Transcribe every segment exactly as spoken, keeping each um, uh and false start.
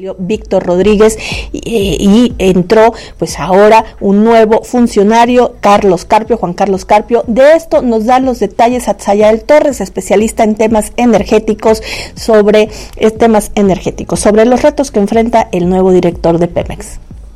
Víctor Rodríguez y, y entró pues ahora un nuevo funcionario, Carlos Carpio, Juan Carlos Carpio. De esto nos da los detalles Atzayael Torres, especialista en temas energéticos, sobre eh, temas energéticos, sobre los retos que enfrenta el nuevo director de Pemex.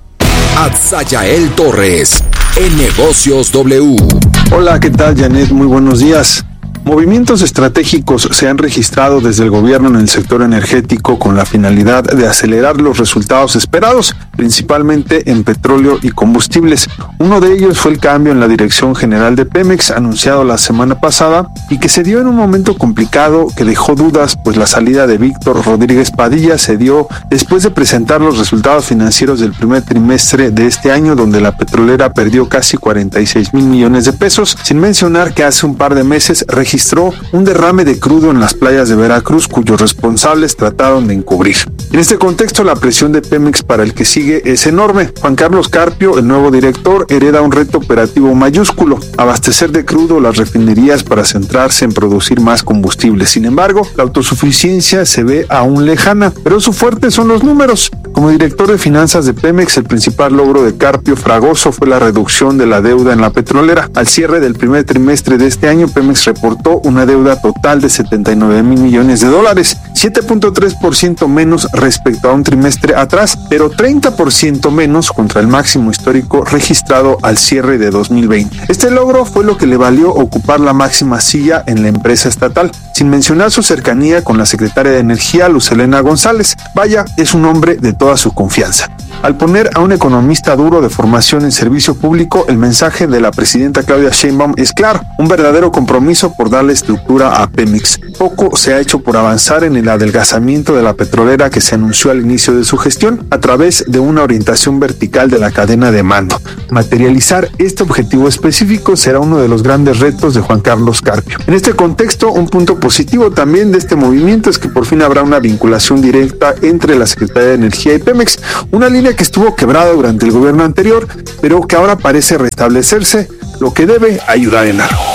Atzayael Torres, en Negocios W. Hola, ¿qué tal, Janet? Muy buenos días. Movimientos estratégicos se han registrado desde el gobierno en el sector energético con la finalidad de acelerar los resultados esperados, principalmente en petróleo y combustibles. Uno de ellos fue el cambio en la dirección general de Pemex, anunciado la semana pasada, y que se dio en un momento complicado que dejó dudas, pues la salida de Víctor Rodríguez Padilla se dio después de presentar los resultados financieros del primer trimestre de este año, donde la petrolera perdió casi cuarenta y seis mil millones de pesos, sin mencionar que hace un par de meses registró registró un derrame de crudo en las playas de Veracruz, cuyos responsables trataron de encubrir. En este contexto, la presión de Pemex para el que sigue es enorme. Juan Carlos Carpio, el nuevo director, hereda un reto operativo mayúsculo: abastecer de crudo las refinerías para centrarse en producir más combustible. Sin embargo, la autosuficiencia se ve aún lejana, pero su fuerte son los números. Como director de finanzas de Pemex, el principal logro de Carpio Fragoso fue la reducción de la deuda en la petrolera. Al cierre del primer trimestre de este año, Pemex reportó una deuda total de setenta y nueve mil millones de dólares, siete punto tres por ciento menos respecto a un trimestre atrás, pero treinta por ciento menos contra el máximo histórico registrado al cierre de dos mil veinte. Este logro fue lo que le valió ocupar la máxima silla en la empresa estatal, sin mencionar su cercanía con la secretaria de Energía, Luz Helena González. Vaya, es un hombre de toda su confianza. Al poner a un economista duro de formación en servicio público, el mensaje de la presidenta Claudia Sheinbaum es claro: un verdadero compromiso por darle estructura a Pemex. Poco se ha hecho por avanzar en el adelgazamiento de la petrolera que se anunció al inicio de su gestión a través de una orientación vertical de la cadena de mando. Materializar este objetivo específico será uno de los grandes retos de Juan Carlos Carpio. En este contexto, un punto positivo también de este movimiento es que por fin habrá una vinculación directa entre la Secretaría de Energía y Pemex, una línea que estuvo quebrada durante el gobierno anterior, pero que ahora parece restablecerse, lo que debe ayudar en algo.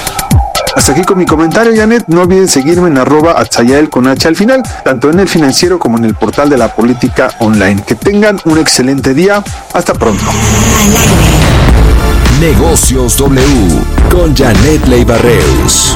Hasta aquí con mi comentario, Janet. No olviden seguirme en arroba Atzayael con H al final, tanto en El Financiero como en el portal de la política online. Que tengan un excelente día. Hasta pronto. Negocios W con Janet Leiva-Reus.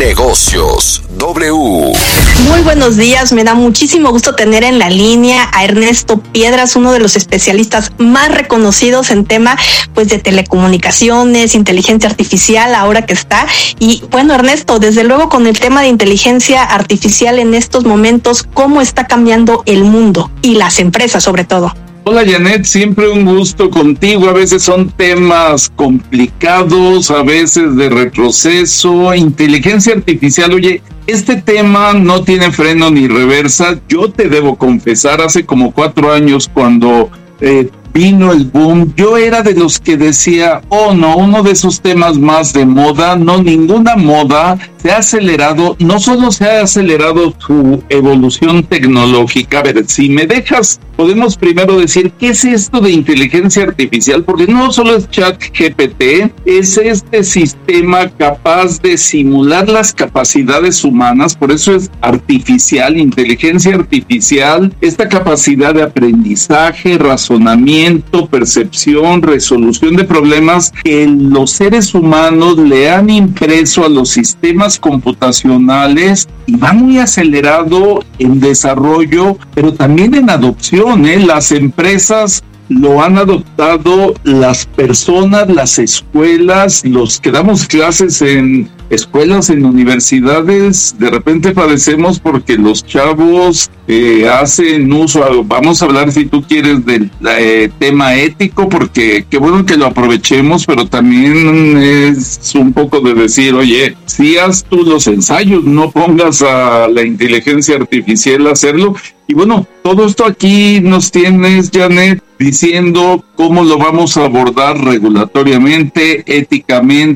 Negocios W. Muy buenos días, me da muchísimo gusto tener en la línea a Ernesto Piedras, uno de los especialistas más reconocidos en tema pues de telecomunicaciones, inteligencia artificial, ahora que está. Y bueno, Ernesto, desde luego con el tema de inteligencia artificial en estos momentos, ¿cómo está cambiando el mundo y las empresas sobre todo? Hola Janet, siempre un gusto contigo. A veces son temas complicados, a veces de retroceso, inteligencia artificial. Oye, este tema no tiene freno ni reversa. Yo te debo confesar, hace como cuatro años cuando eh, vino el boom, yo era de los que decía, oh no, uno de esos temas más de moda. No, ninguna moda. Se ha acelerado, no solo se ha acelerado su evolución tecnológica. A ver, si me dejas, podemos primero decir, ¿qué es esto de inteligencia artificial? Porque no solo es ChatGPT, es este sistema capaz de simular las capacidades humanas, por eso es artificial, inteligencia artificial, esta capacidad de aprendizaje, razonamiento, percepción, resolución de problemas que los seres humanos le han impreso a los sistemas computacionales, y va muy acelerado en desarrollo, pero también en adopción, ¿eh? Las empresas lo han adoptado, las personas, las escuelas, los que damos clases en escuelas, en universidades, de repente padecemos porque los chavos eh, hacen uso, vamos a hablar si tú quieres del eh, tema ético, porque qué bueno que lo aprovechemos, pero también es un poco de decir, oye, si haz tú los ensayos, no pongas a la inteligencia artificial a hacerlo. Y bueno, todo esto aquí nos tienes, Janet, diciendo cómo lo vamos a abordar regulatoriamente, éticamente,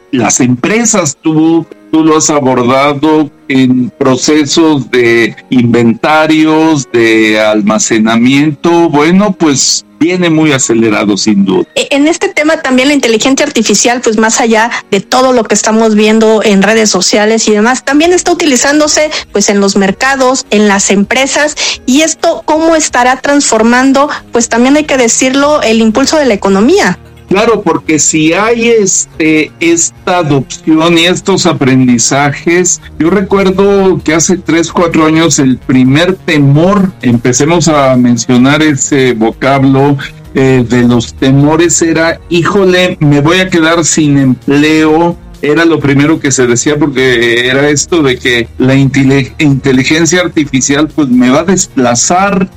las empresas, tú, tú lo has abordado en procesos de inventarios, de almacenamiento, bueno, pues viene muy acelerado sin duda. En este tema también la inteligencia artificial, pues más allá de todo lo que estamos viendo en redes sociales y demás, también está utilizándose pues en los mercados, en las empresas, y esto cómo estará transformando, pues también hay que decirlo, el impulso de la economía. Claro, porque si hay este esta adopción y estos aprendizajes, yo recuerdo que hace tres, cuatro años el primer temor, empecemos a mencionar ese vocablo eh, de los temores, era, híjole, me voy a quedar sin empleo. Era lo primero que se decía, porque era esto de que la inteligencia artificial pues me va a desplazar,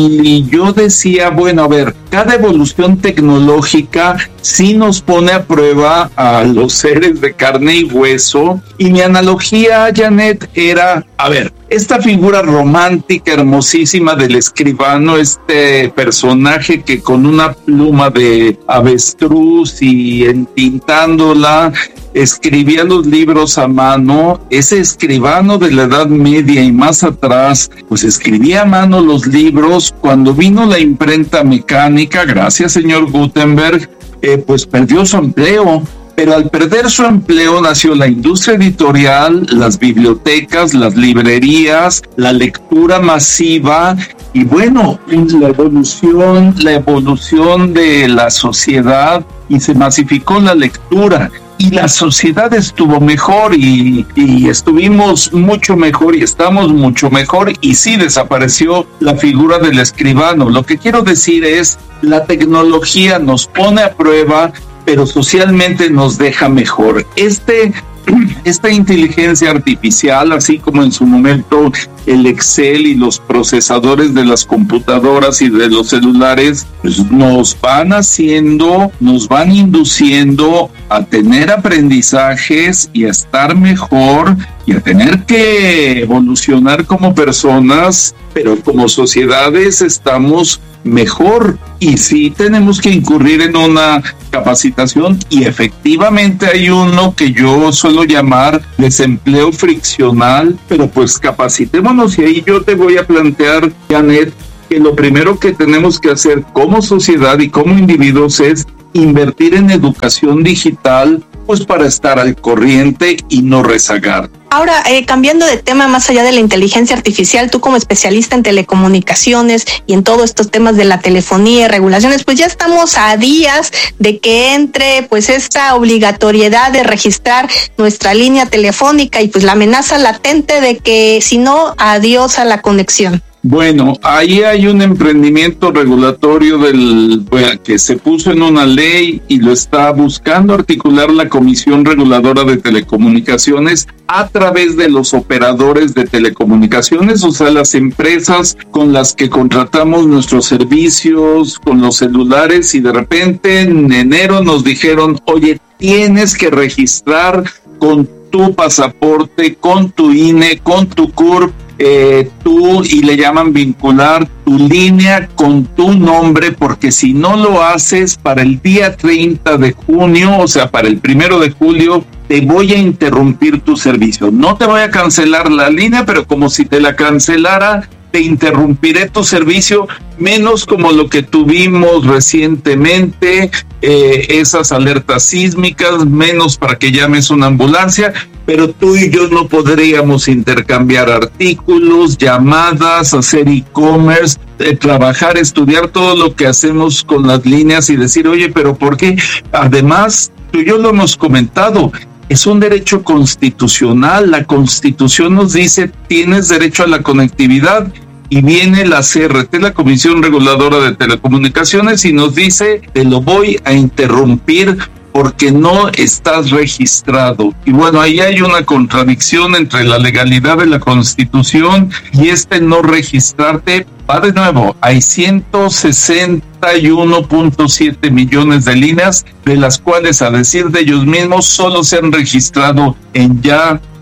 y yo decía, bueno, a ver, cada evolución tecnológica sí nos pone a prueba a los seres de carne y hueso, y mi analogía, Janet, era, a ver, esta figura romántica, hermosísima del escribano, este personaje que con una pluma de avestruz y entintándola escribía los libros a mano, ese escribano de la Edad Media y más atrás, pues escribía a mano los libros. Cuando vino la imprenta mecánica, gracias señor Gutenberg, eh, pues perdió su empleo. Pero al perder su empleo nació la industria editorial, las bibliotecas, las librerías, la lectura masiva y bueno, la evolución, la evolución de la sociedad, y se masificó la lectura. Y la sociedad estuvo mejor y, y estuvimos mucho mejor y estamos mucho mejor, y sí desapareció la figura del escribano. Lo que quiero decir es, la tecnología nos pone a prueba, pero socialmente nos deja mejor. Este, esta inteligencia artificial, así como en su momento el Excel y los procesadores de las computadoras y de los celulares, pues nos van haciendo, nos van induciendo a tener aprendizajes y a estar mejor y a tener que evolucionar como personas, pero como sociedades estamos mejor, y sí tenemos que incurrir en una capacitación, y efectivamente hay uno que yo suelo llamar desempleo friccional, pero pues capacitémonos, y ahí yo te voy a plantear, Janet, que lo primero que tenemos que hacer como sociedad y como individuos es invertir en educación digital, pues para estar al corriente y no rezagar. Ahora, eh, cambiando de tema, más allá de la inteligencia artificial, tú como especialista en telecomunicaciones y en todos estos temas de la telefonía y regulaciones, pues ya estamos a días de que entre pues esta obligatoriedad de registrar nuestra línea telefónica y pues la amenaza latente de que si no, adiós a la conexión. Bueno, ahí hay un emprendimiento regulatorio del bueno, que se puso en una ley y lo está buscando articular la Comisión Reguladora de Telecomunicaciones a través de los operadores de telecomunicaciones, o sea, las empresas con las que contratamos nuestros servicios, con los celulares, y de repente en enero nos dijeron, oye, tienes que registrar con tu pasaporte, con tu I N E, con tu C U R P, Eh, tú, y le llaman vincular tu línea con tu nombre, porque si no lo haces para el día treinta de junio, o sea, para el primero de julio, te voy a interrumpir tu servicio. No te voy a cancelar la línea, pero como si te la cancelara, te interrumpiré tu servicio, menos como lo que tuvimos recientemente, eh, esas alertas sísmicas, menos para que llames una ambulancia, pero tú y yo no podríamos intercambiar artículos, llamadas, hacer e-commerce, eh, trabajar, estudiar todo lo que hacemos con las líneas y decir, oye, pero ¿por qué? Además, tú y yo lo hemos comentado, es un derecho constitucional. La Constitución nos dice, tienes derecho a la conectividad, y viene la C R T, la Comisión Reguladora de Telecomunicaciones, y nos dice, te lo voy a interrumpir porque no estás registrado. Y bueno, ahí hay una contradicción entre la legalidad de la Constitución y este no registrarte. Va de nuevo, hay ciento sesenta y uno punto siete millones de líneas, de las cuales, a decir de ellos mismos, solo se han registrado en ya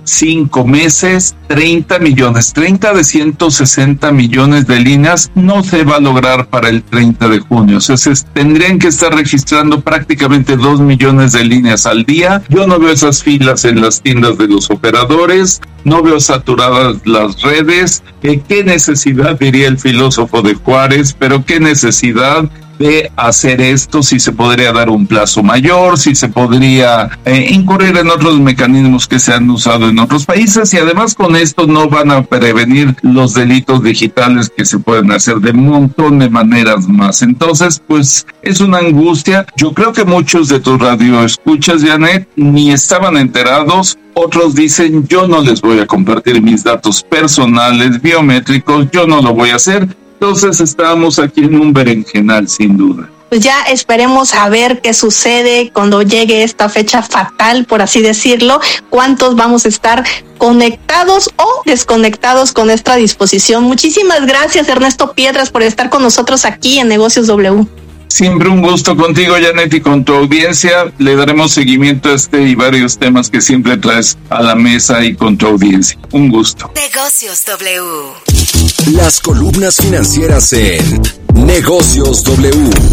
cinco meses, treinta millones, treinta de ciento sesenta millones de líneas no se va a lograr para el treinta de junio. O sea, se tendrían que estar registrando prácticamente dos millones de líneas al día. Yo no veo esas filas en las tiendas de los operadores, no veo saturadas las redes. Eh, ¿Qué necesidad, diría el filósofo de Juárez, pero qué necesidad de hacer esto? Si se podría dar un plazo mayor, si se podría eh, incurrir en otros mecanismos que se han usado en otros países, y además con esto no van a prevenir los delitos digitales que se pueden hacer de un montón de maneras más. Entonces, pues es una angustia. Yo creo que muchos de tus radioescuchas, Janet, ni estaban enterados. Otros dicen, yo no les voy a compartir mis datos personales, biométricos, yo no lo voy a hacer. Entonces estamos aquí en un berenjenal, sin duda. Pues ya esperemos a ver qué sucede cuando llegue esta fecha fatal, por así decirlo, cuántos vamos a estar conectados o desconectados con esta disposición. Muchísimas gracias, Ernesto Piedras, por estar con nosotros aquí en Negocios W. Siempre un gusto contigo, Janet, y con tu audiencia. Le daremos seguimiento a este y varios temas que siempre traes a la mesa y con tu audiencia. Un gusto. Negocios W. Las columnas financieras en Negocios W.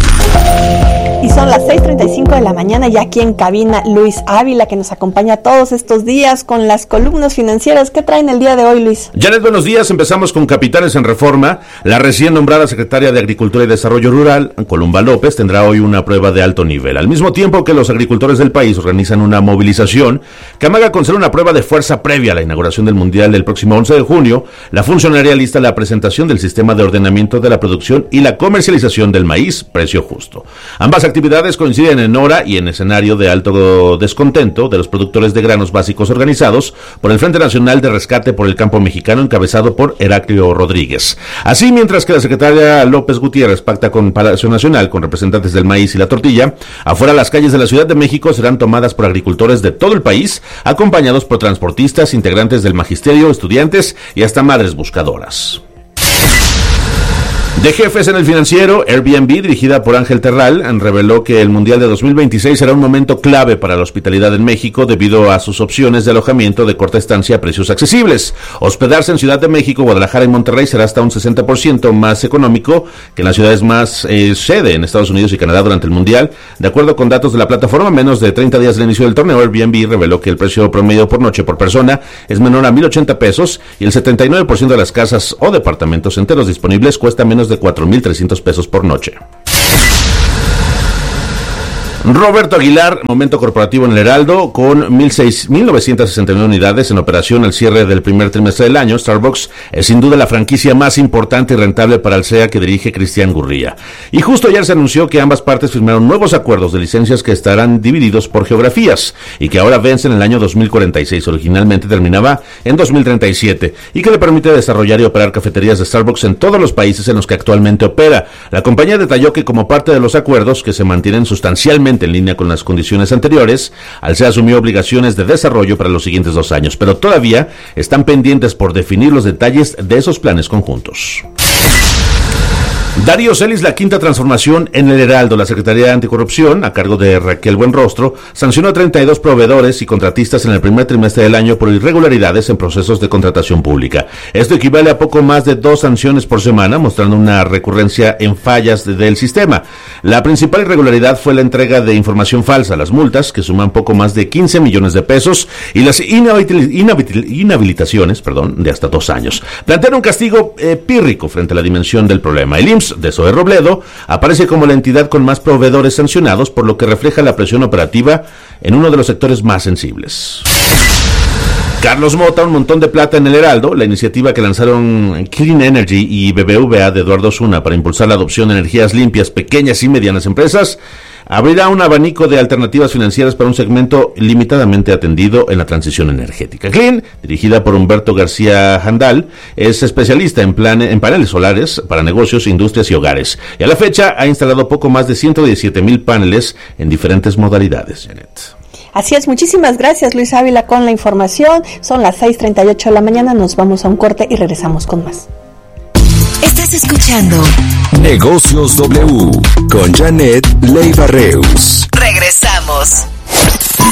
Y son las seis treinta y cinco de la mañana y aquí en cabina Luis Ávila, que nos acompaña todos estos días con las columnas financieras. ¿Qué traen el día de hoy, Luis? Janet, buenos días. Empezamos con Capitales en Reforma. La recién nombrada secretaria de Agricultura y Desarrollo Rural, Columba López, tendrá hoy una prueba de alto nivel, al mismo tiempo que los agricultores del país organizan una movilización que amaga con ser una prueba de fuerza previa a la inauguración del Mundial del próximo once de junio. La funcionaria lista la presentación del sistema de ordenamiento de la producción y la comercialización del maíz, precio justo. Ambas actividades coinciden en hora y en escenario de alto descontento de los productores de granos básicos organizados por el Frente Nacional de Rescate por el Campo Mexicano, encabezado por Heraclio Rodríguez. Así, mientras que la secretaria López Gutiérrez pacta con Palacio Nacional con representantes del maíz y la tortilla, afuera las calles de la Ciudad de México serán tomadas por agricultores de todo el país, acompañados por transportistas, integrantes del magisterio, estudiantes y hasta madres buscadoras. De jefes en el financiero, Airbnb, dirigida por Ángel Terral, reveló que el Mundial de dos mil veintiséis será un momento clave para la hospitalidad en México debido a sus opciones de alojamiento de corta estancia a precios accesibles. Hospedarse en Ciudad de México, Guadalajara y Monterrey será hasta un sesenta por ciento más económico que en las ciudades más eh, sede en Estados Unidos y Canadá durante el Mundial. De acuerdo con datos de la plataforma, menos de treinta días del inicio del torneo, Airbnb reveló que el precio promedio por noche por persona es menor a mil ochenta pesos y el setenta y nueve por ciento de las casas o departamentos enteros disponibles cuesta menos de cuatro mil trescientos pesos por noche. Roberto Aguilar, momento corporativo en el Heraldo, con mil novecientas sesenta y nueve unidades en operación al cierre del primer trimestre del año. Starbucks es sin duda la franquicia más importante y rentable para el C E A que dirige Cristian Gurría. Y justo ayer se anunció que ambas partes firmaron nuevos acuerdos de licencias que estarán divididos por geografías y que ahora vencen en el año dos mil cuarenta y seis. Originalmente terminaba en dos mil treinta y siete y que le permite desarrollar y operar cafeterías de Starbucks en todos los países en los que actualmente opera. La compañía detalló que como parte de los acuerdos, que se mantienen sustancialmente en línea con las condiciones anteriores, Alsea asumió obligaciones de desarrollo para los siguientes dos años, pero todavía están pendientes por definir los detalles de esos planes conjuntos. Darío Celis, la quinta transformación en el Heraldo. La Secretaría de Anticorrupción, a cargo de Raquel Buenrostro, sancionó a treinta y dos proveedores y contratistas en el primer trimestre del año por irregularidades en procesos de contratación pública. Esto equivale a poco más de dos sanciones por semana, mostrando una recurrencia en fallas de, del sistema. La principal irregularidad fue la entrega de información falsa, las multas, que suman poco más de quince millones de pesos, y las inhabil, inhabil, inhabilitaciones perdón, de hasta dos años. Plantean un castigo eh, pírrico frente a la dimensión del problema. El I M S S de Zoe Robledo aparece como la entidad con más proveedores sancionados, por lo que refleja la presión operativa en uno de los sectores más sensibles. Carlos Mota, un montón de plata en el Heraldo. La iniciativa que lanzaron Clean Energy y B B V A de Eduardo Osuna para impulsar la adopción de energías limpias, pequeñas y medianas empresas, abrirá un abanico de alternativas financieras para un segmento limitadamente atendido en la transición energética. Clean, dirigida por Humberto García Handal, es especialista en, plan, en paneles solares para negocios, industrias y hogares. Y a la fecha ha instalado poco más de ciento diecisiete mil paneles en diferentes modalidades. Janet. Así es, muchísimas gracias Luis Ávila con la información. Son las seis treinta y ocho de la mañana, nos vamos a un corte y regresamos con más. Estás escuchando Negocios W con Janet Leiva Reus. Regresamos.